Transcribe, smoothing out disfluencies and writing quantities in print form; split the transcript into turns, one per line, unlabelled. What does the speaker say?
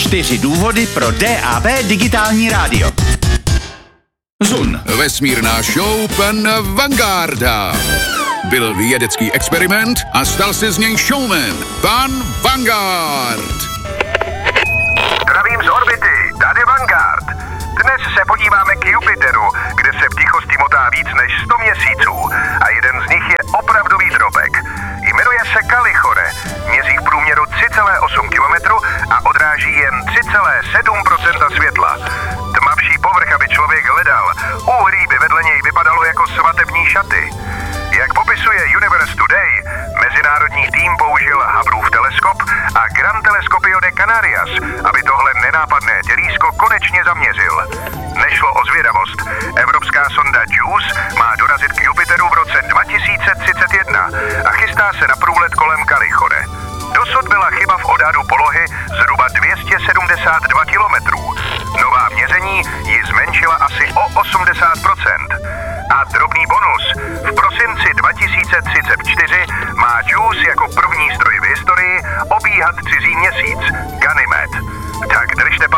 4 důvody pro DAB digitální rádio. Zun.
Vesmírná show pan Vangarda. Byl vědecký experiment a stal se z něj showman. Pan Vanguard.
Zdravím z orbity, tady Vanguard. Dnes se podíváme k Jupiteru, kde se v tichosti motá víc než 100 měsíců a jeden z nich je opravdový drobek. Jmenuje se Kalichore, měří v průměru 3,8 km a odráží jen 3,7% světla. Tmavší povrch, aby člověk hledal, uhlí by vedle něj vypadalo jako svatební šaty. Jak popisuje Universe Today, mezinárodní tým použil Hubbleův teleskop a Gran Telescopio de Canarias, aby tohle nenápadné tělísko konečně zaměřil. Nešlo o zvědavost. Evropská sonda JUICE má dorazit k Jupiteru v roce 2031 a chystá se na průlet kolem Kalichore. Dosud byla chyba v odhadu polohy zhruba 272 kilometrů. Nová měření ji zmenšila asi o 80%. A drobný bonus. V prosinci 2034 má JUICE jako první stroj v historii obíhat cizí měsíc, Ganymed. Tak držte